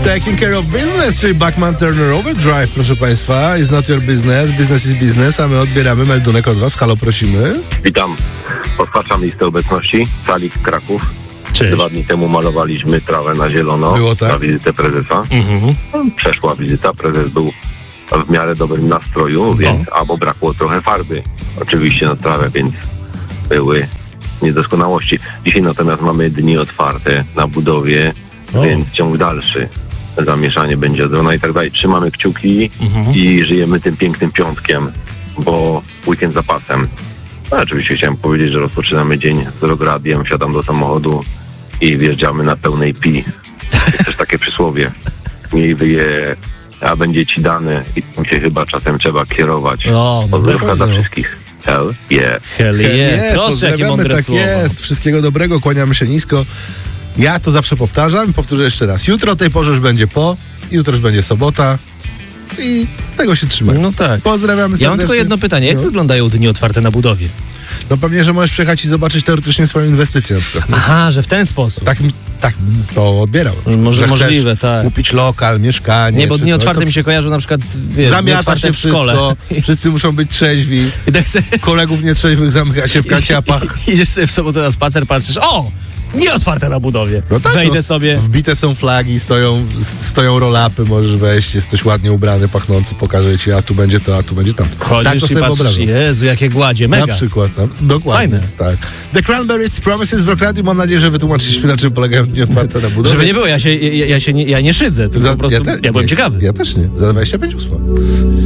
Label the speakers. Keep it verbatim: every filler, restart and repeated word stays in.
Speaker 1: Taking care of business, czyli Bachman Turner Overdrive, proszę Państwa. It's not your business, business is business, a my odbieramy meldunek od Was. Halo, prosimy.
Speaker 2: Witam. Odpaczam listę obecności. Salik Kraków.
Speaker 1: Cześć.
Speaker 2: Dwa dni temu malowaliśmy trawę na zielono.
Speaker 1: Było tak?
Speaker 2: Na wizytę prezesa.
Speaker 1: Mhm.
Speaker 2: Przeszła wizyta. Prezes był w miarę dobrym nastroju,
Speaker 1: No.
Speaker 2: więc albo brakło trochę farby oczywiście na trawę, więc były niedoskonałości. Dzisiaj natomiast mamy dni otwarte na budowie,
Speaker 1: O.
Speaker 2: więc ciąg dalszy. Zamieszanie będzie od rana i tak dalej. Trzymamy kciuki
Speaker 1: Mhm.
Speaker 2: i żyjemy tym pięknym piątkiem, bo weekend za pasem. No, oczywiście chciałem powiedzieć, że rozpoczynamy dzień z rogradiem, wsiadam do samochodu i wjeżdżamy na pełnej pi. Jest też takie przysłowie. Miej wyje, a będzie ci dane i tym się chyba czasem trzeba kierować.
Speaker 3: O,
Speaker 2: Pozdrówka
Speaker 1: no.
Speaker 2: dla wszystkich. Hell yeah.
Speaker 3: Hell yeah. Proszę, jakie
Speaker 1: pozdrawiamy,
Speaker 3: mądre
Speaker 1: tak
Speaker 3: słowo.
Speaker 1: jest. Wszystkiego dobrego, kłaniamy się nisko. Ja to zawsze powtarzam, powtórzę jeszcze raz. Jutro o tej porze już będzie po, jutro już będzie sobota i tego się trzymaj.
Speaker 3: No tak.
Speaker 1: Pozdrawiamy serdecznie.
Speaker 3: Ja mam tylko jedno pytanie. Jak
Speaker 1: no.
Speaker 3: wyglądają dni otwarte na budowie?
Speaker 1: No pewnie, że możesz przyjechać i zobaczyć teoretycznie swoją inwestycję na przykład.
Speaker 3: Aha, że w ten sposób.
Speaker 1: Tak, mi- tak mi to odbierał. na przykład,
Speaker 3: Może
Speaker 1: że chcesz
Speaker 3: możliwe, tak.
Speaker 1: kupić lokal, mieszkanie.
Speaker 3: Nie, bo
Speaker 1: czy
Speaker 3: dni
Speaker 1: coś,
Speaker 3: otwarte
Speaker 1: to
Speaker 3: mi się kojarzą na przykład, wiesz, dni
Speaker 1: Zamiata
Speaker 3: otwarte
Speaker 1: się
Speaker 3: w szkole.
Speaker 1: wszystko, wszyscy muszą być trzeźwi,
Speaker 3: I tak sobie
Speaker 1: kolegów nietrzeźwych zamyka się w kanciapach.
Speaker 3: idziesz sobie w sobotę na spacer, patrzysz, o! Nie otwarte na budowie.
Speaker 1: No tak,
Speaker 3: Wejdę
Speaker 1: no,
Speaker 3: sobie.
Speaker 1: Wbite są flagi, stoją, stoją roll-upy, możesz wejść, jesteś ładnie ubrany, pachnący, pokażę ci, a tu będzie to, a tu będzie tamto.
Speaker 3: Chodzisz
Speaker 1: tak to
Speaker 3: i
Speaker 1: sobie
Speaker 3: patrzysz,
Speaker 1: wyobrażam.
Speaker 3: Jezu, jakie gładzie, mega.
Speaker 1: Na przykład, no, dokładnie.
Speaker 3: Fajne.
Speaker 1: Tak. The Cranberries Promises w Rock Radio. Mam nadzieję, że wytłumaczyliśmy, na czym polegają dni otwarte na budowie.
Speaker 3: Żeby nie było, ja się, ja, ja się nie, ja nie szydzę, tylko
Speaker 1: Za-
Speaker 3: po prostu ja,
Speaker 1: te-
Speaker 3: byłem
Speaker 1: nie,
Speaker 3: ciekawy.
Speaker 1: Ja też nie. Za dwadzieścia pięć ósma.